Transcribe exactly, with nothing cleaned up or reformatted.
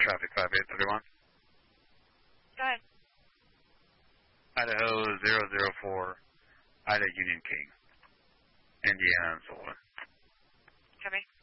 traffic five eight three one. Go ahead. Idaho zero zero four, Ida Union King, Indiana and Sullivan. Copy.